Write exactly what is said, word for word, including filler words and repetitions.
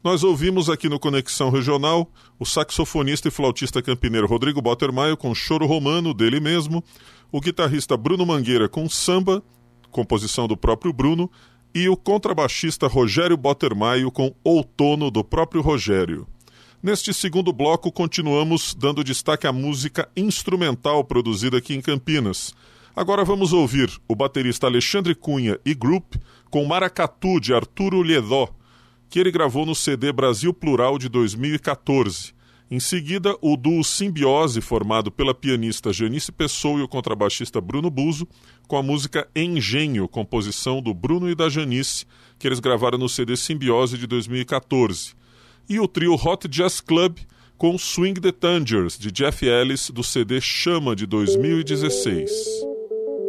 Nós ouvimos aqui no Conexão Regional o saxofonista e flautista campineiro Rodrigo Bottermaio com Choro Romano, dele mesmo, o guitarrista Bruno Mangueira com Samba, composição do próprio Bruno, e o contrabaixista Rogério Bottermaio com Outono, do próprio Rogério. Neste segundo bloco, continuamos dando destaque à música instrumental produzida aqui em Campinas. Agora vamos ouvir o baterista Alexandre Cunha e Group com Maracatu, de Arturo Liedó, que ele gravou no C D Brasil Plural de dois mil e catorze. Em seguida, o duo Simbiose, formado pela pianista Janice Pessoa e o contrabaixista Bruno Buzo, com a música Engenho, composição do Bruno e da Janice, que eles gravaram no C D Simbiose de dois mil e catorze. E o trio Hot Jazz Club, com Swing the Tangers, de Jeff Ellis, do C D Chama de dois mil e dezesseis.